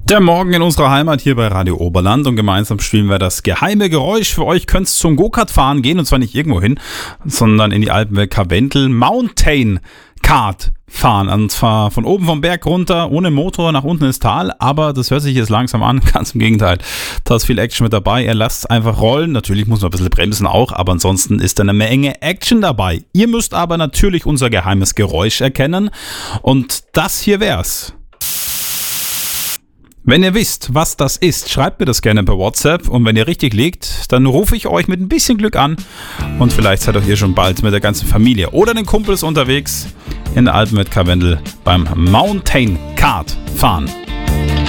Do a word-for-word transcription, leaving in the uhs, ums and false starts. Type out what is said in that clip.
Der Morgen in unserer Heimat hier bei Radio Oberland und gemeinsam spielen wir das geheime Geräusch. Für euch könnt es zum Go-Kart fahren gehen und zwar nicht irgendwo hin, sondern in die Alpenwelt Karwendel Mountain Kart fahren. Und zwar von oben vom Berg runter, ohne Motor, nach unten ins Tal. Aber das hört sich jetzt langsam an, ganz im Gegenteil. Da ist viel Action mit dabei. Ihr lasst einfach rollen. Natürlich muss man ein bisschen bremsen auch, aber ansonsten ist da eine Menge Action dabei. Ihr müsst aber natürlich unser geheimes Geräusch erkennen. Und das hier wär's. Wenn ihr wisst, was das ist, schreibt mir das gerne per WhatsApp und wenn ihr richtig liegt, dann rufe ich euch mit ein bisschen Glück an und vielleicht seid auch ihr schon bald mit der ganzen Familie oder den Kumpels unterwegs in der Alpenwelt Karwendel beim Mountain Kart fahren.